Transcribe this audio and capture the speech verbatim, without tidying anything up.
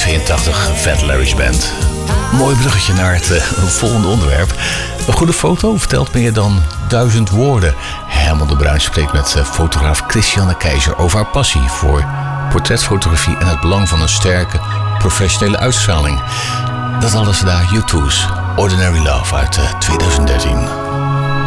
tweeëntachtig, Fat Larry's Band. Mooi bruggetje naar het uh, volgende onderwerp. Een goede foto vertelt meer dan duizend woorden. Herman de Bruin spreekt met uh, fotograaf Christiane Keizer over haar passie voor portretfotografie en het belang van een sterke, professionele uitstraling. Dat alles daar U two's Ordinary Love uit uh, twintig dertien.